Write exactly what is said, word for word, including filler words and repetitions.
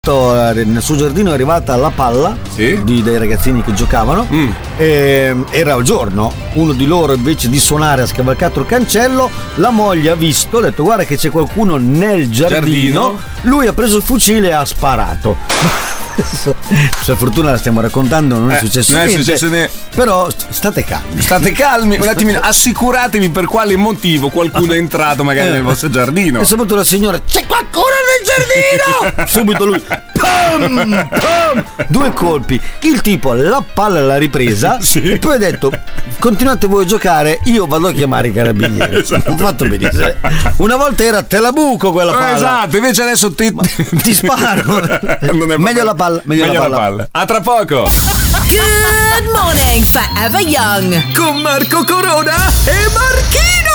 Nel suo giardino è arrivata la palla, sì? di, dei ragazzini che giocavano. Mm. E, era il giorno, uno di loro invece di suonare ha scavalcato il cancello, la moglie ha visto, ha detto guarda che c'è qualcuno nel giardino, giardino. Lui ha preso il fucile e ha sparato. Per fortuna la stiamo raccontando, non è successo eh, niente, è successo ne... però state calmi state calmi un attimino, assicuratevi per quale motivo qualcuno è entrato magari eh. nel vostro giardino, e soprattutto la signora, c'è qualcuno nel giardino. Subito lui pam, pam, due colpi, il tipo la palla l'ha ripresa, sì. e poi ha detto continuate voi a giocare, io vado a chiamare i carabinieri. Esatto. Fatto benissimo. Una volta era te la buco quella palla, esatto, invece adesso ti, ti sparo. Non è meglio la palla, meglio, meglio la, palla. la palla. A tra poco. Good morning, Forever Young, con Marco Corona e Marchino.